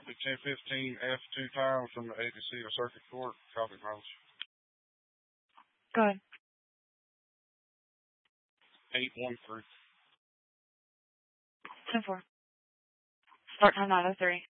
The 1015 F2 time from the ABC of Circuit Court, copy mileage. Go ahead. 813. 10-4. Start time 9:03.